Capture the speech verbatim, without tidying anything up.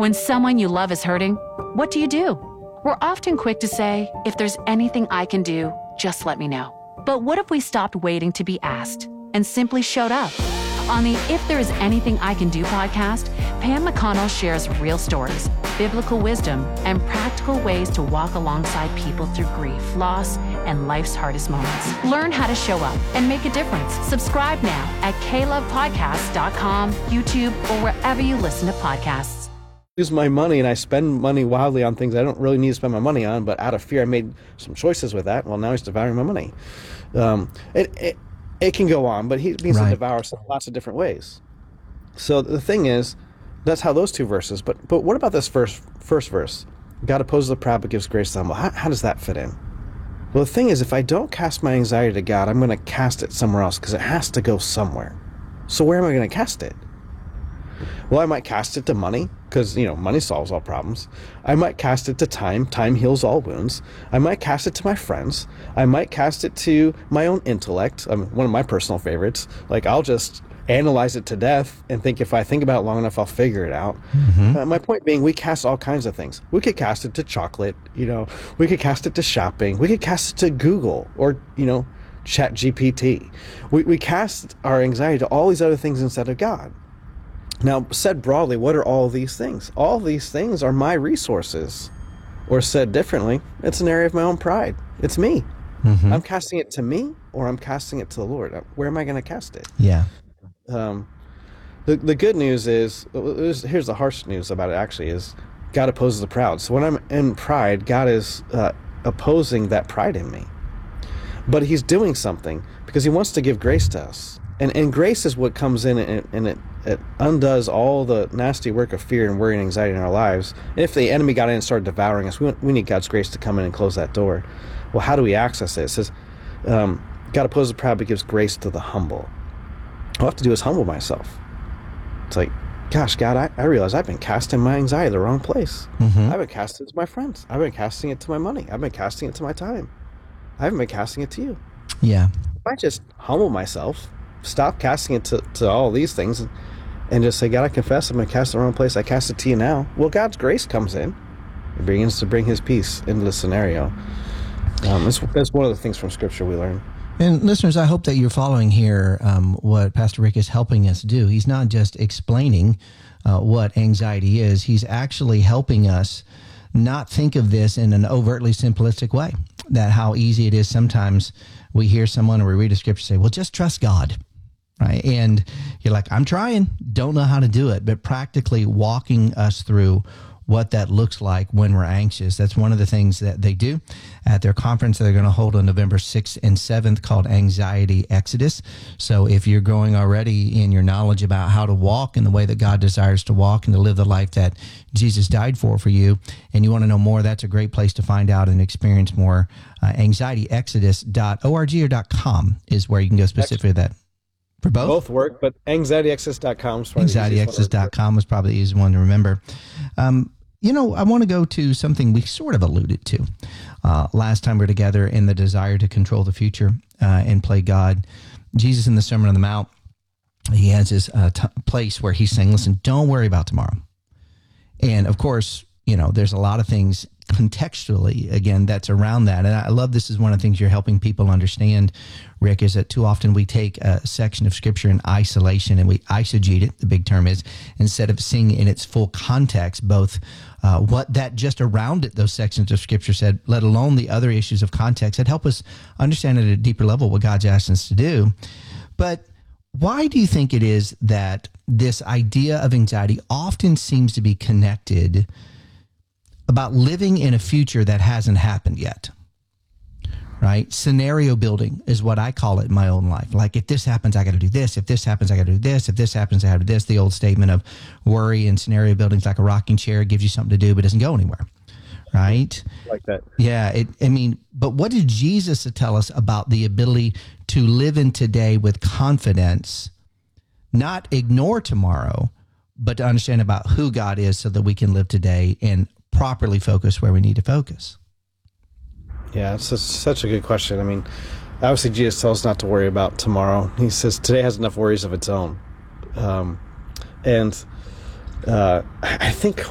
When someone you love is hurting, what do you do? We're often quick to say, if there's anything I can do, just let me know. But what if we stopped waiting to be asked and simply showed up? On the If There Is Anything I Can Do podcast, Pam McConnell shares real stories, biblical wisdom, and practical ways to walk alongside people through grief, loss, and life's hardest moments. Learn how to show up and make a difference. Subscribe now at k love podcast dot com, YouTube, or wherever you listen to podcasts. Use my money and I spend money wildly on things I don't really need to spend my money on, but out of fear I made some choices with that. Well, now he's devouring my money. Um, it, it it can go on, but he means Right. to devour us in lots of different ways. So the thing is, that's how those two verses. But but what about this first first verse? God opposes the proud but gives grace to the humble. How, how does that fit in? Well, the thing is, if I don't cast my anxiety to God, I'm going to cast it somewhere else because it has to go somewhere. So where am I going to cast it? Well, I might cast it to money because, you know, money solves all problems. I might cast it to time. Time heals all wounds. I might cast it to my friends. I might cast it to my own intellect. I mean, one of my personal favorites. Like, I'll just analyze it to death and think if I think about it long enough, I'll figure it out. Mm-hmm. Uh, my point being, we cast all kinds of things. We could cast it to chocolate. You know, we could cast it to shopping. We could cast it to Google or, you know, Chat G P T. We, we cast our anxiety to all these other things instead of God. Now, said broadly, what are all these things? All these things are my resources. Or said differently, it's an area of my own pride. It's me. Mm-hmm. I'm casting it to me, or I'm casting it to the Lord. Where am I going to cast it? Yeah. Um, the the good news is, here's the harsh news about it actually, is God opposes the proud. So when I'm in pride, God is uh, opposing that pride in me. But he's doing something because he wants to give grace to us. And and grace is what comes in and, and it, it undoes all the nasty work of fear and worry and anxiety in our lives. And if the enemy got in and started devouring us, we, want, we need God's grace to come in and close that door. Well, how do we access it? It says, um, God opposes the proud but gives grace to the humble. All I have to do is humble myself. It's like, gosh, God, I, I realize I've been casting my anxiety the wrong place. Mm-hmm. I've been casting it to my friends. I've been casting it to my money. I've been casting it to my time. I haven't been casting it to you. Yeah. If I just humble myself, stop casting it to, to all these things and, and just say, God, I confess I'm going to cast it the wrong place. I cast it to you now. Well, God's grace comes in. It begins to bring his peace into the scenario. Um, that's, that's one of the things from Scripture we learn. And listeners, I hope that you're following here um, what Pastor Rick is helping us do. He's not just explaining uh, what anxiety is. He's actually helping us not think of this in an overtly simplistic way, that how easy it is sometimes we hear someone or we read a scripture say, well, just trust God, right? And you're like, I'm trying, don't know how to do it, but practically walking us through what that looks like when we're anxious. That's one of the things that they do at their conference that they're going to hold on November sixth and seventh called Anxiety Exodus. So if you're growing already in your knowledge about how to walk in the way that God desires to walk and to live the life that Jesus died for for you, and you want to know more, that's a great place to find out and experience more. Uh, anxiety exodus dot org or .com is where you can go specifically to that. For both? Both work, but anxiety exodus dot com is anxiety exodus dot com was probably the easiest one to remember. Um, you know, I want to go to something we sort of alluded to uh, last time we were together in the desire to control the future uh, and play God. Jesus in the Sermon on the Mount, he has this uh, t- place where he's saying, listen, don't worry about tomorrow. And of course, you know, there's a lot of things contextually, again, that's around that. And I love this is one of the things you're helping people understand, Rick, is that too often we take a section of Scripture in isolation and we eisegete it, the big term is, instead of seeing in its full context, both uh, what that just around it, those sections of Scripture said, let alone the other issues of context that help us understand at a deeper level what God's asked us to do. But why do you think it is that this idea of anxiety often seems to be connected about living in a future that hasn't happened yet, right? Scenario building is what I call it in my own life. Like, if this happens, I got to do this. If this happens, I got to do this. If this happens, I have to do this. The old statement of worry and scenario building is like a rocking chair. It gives you something to do, but doesn't go anywhere, right? Like that. Yeah. It, I mean, but what did Jesus tell us about the ability to live in today with confidence, not ignore tomorrow, but to understand about who God is so that we can live today and properly focus where we need to focus? Yeah, it's just such a good question. I mean, obviously Jesus tells us not to worry about tomorrow. He says today has enough worries of its own. Um, and uh, I think